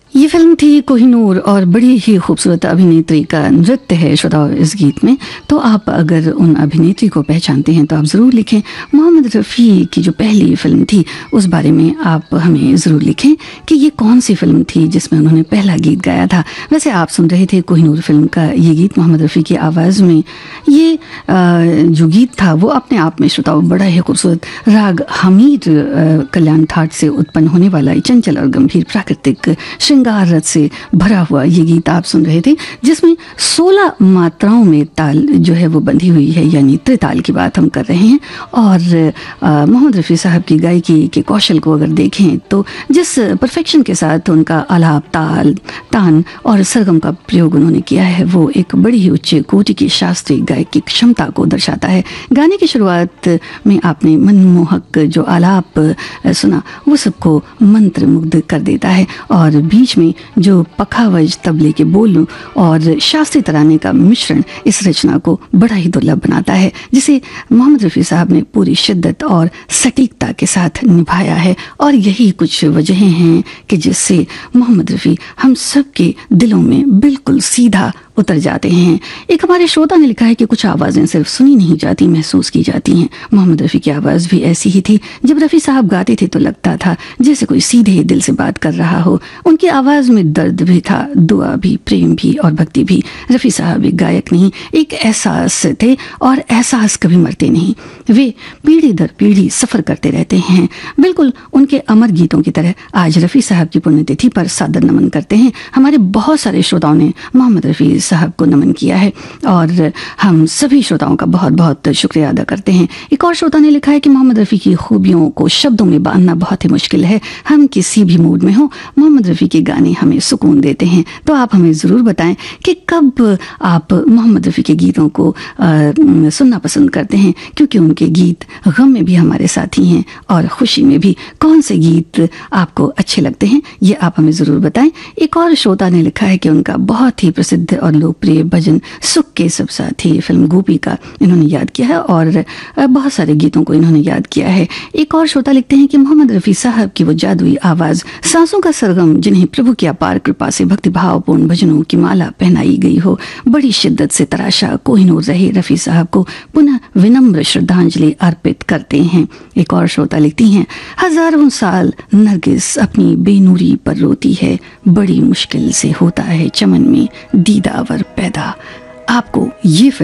ये फिल्म थी कोहिनूर और बड़ी ही खूबसूरत अभिनेत्री का नृत्य है श्रोताओ इस गीत में। तो आप अगर उन अभिनेत्री को पहचानते हैं तो आप ज़रूर लिखें। मोहम्मद रफ़ी की जो पहली फिल्म थी उस बारे में आप हमें ज़रूर लिखें कि ये कौन सी फिल्म थी जिसमें उन्होंने पहला गीत गाया था। वैसे आप सुन रहे थे कोहिनूर फिल्म का ये गीत मोहम्मद रफ़ी की आवाज़ में। ये जो गीत था वो अपने आप में श्रोताओ बड़ा ही खूबसूरत राग हमीर कल्याण थाट से उत्पन्न होने वाला चंचल और गंभीर प्राकृतिक श्रृंगार रस से भरा हुआ ये गीत आप सुन रहे थे, जिसमें 16 मात्राओं में ताल जो है वो बंधी हुई है, यानी त्रिताल की बात हम कर रहे हैं। और मोहम्मद रफ़ी साहब की गायकी के कौशल को अगर देखें तो जिस परफेक्शन के साथ उनका आलाप, ताल, तान और सरगम का प्रयोग उन्होंने किया है वो एक बड़ी ही उच्च कोटि की शास्त्रीय गायक की क्षमता को दर्शाता है। गाने की शुरुआत में आपने मनमोहक जो आलाप सुना वो सबको मंत्र मुग्ध कर देता है, और बीच में जो पखावज तबले के बोल और शास्त्रीय तराने का मिश्रण इस रचना को बड़ा ही दुर्लभ बनाता है, जिसे मोहम्मद रफ़ी साहब ने पूरी शिद्दत और सटीकता के साथ निभाया है। और यही कुछ वजहें हैं कि जिससे मोहम्मद रफ़ी हम सबके दिलों में बिल्कुल सीधा उतर जाते हैं। एक हमारे श्रोता ने लिखा है कि कुछ आवाज़ें सिर्फ सुनी नहीं जाती, महसूस की जाती हैं। मोहम्मद रफ़ी की आवाज़ भी ऐसी ही थी। जब रफ़ी साहब गाते थे तो लगता था जैसे कोई सीधे दिल से बात कर रहा हो। उनकी आवाज़ में दर्द भी था, दुआ भी, प्रेम भी और भक्ति भी। रफ़ी साहब एक गायक नहीं, एक एहसास थे, और एहसास कभी मरते नहीं। वे पीढ़ी दर पीढ़ी सफ़र करते रहते हैं, बिल्कुल उनके अमर गीतों की तरह। आज रफ़ी साहब की पुण्यतिथि पर सादर नमन करते हैं। हमारे बहुत सारे श्रोताओं ने मोहम्मद रफ़ी साहब को नमन किया है और हम सभी श्रोताओं का बहुत बहुत शुक्रिया अदा करते हैं। एक और श्रोता ने लिखा है कि मोहम्मद रफ़ी की खूबियों को शब्दों में बांधना बहुत ही मुश्किल है। हम किसी भी मूड में हो, मोहम्मद रफ़ी के गाने हमें सुकून देते हैं। तो आप हमें ज़रूर बताएं कि कब आप मोहम्मद रफ़ी के गीतों को सुनना पसंद करते हैं, क्योंकि उनके गीत गम में भी हमारे साथी हैं और खुशी में भी। कौन से गीत आपको अच्छे लगते हैं ये आप हमें ज़रूर बताएं। एक और श्रोता ने लिखा है कि उनका बहुत ही प्रसिद्ध और लोकप्रिय भजन सुख के सब साथी फिल्म गोपी का इन्होंने याद किया है, और बहुत सारे गीतों को इन्होंने याद किया है। एक और श्रोता लिखते हैं कि मोहम्मद रफ़ी साहब की वो जादुई आवाज़, सांसों का सरगम, जिन्हें प्रभु की अपार कृपा से भक्तिभावपूर्ण भजनों की माला पहनाई गई हो, बड़ी शिद्दत से तराशा कोहिनूर रहे रफ़ी साहब को पुनः विनम्र श्रद्धांजलि अर्पित करते हैं। एक और श्रोता लिखती हैं, हजारों साल नरगिस अपनी बेनूरी पर रोती है, बड़ी मुश्किल से होता है चमन में दीदावर पैदा। आपको ये